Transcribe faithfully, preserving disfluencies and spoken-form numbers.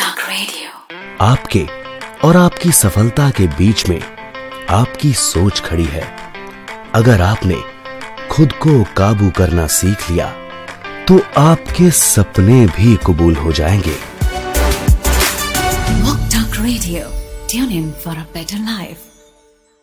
Radio आपके और आपकी सफलता के बीच में आपकी सोच खड़ी है। अगर आपने खुद को काबू करना सीख लिया तो आपके सपने भी कबूल हो जाएंगे। Walk Talk Radio. Tune in for a better life.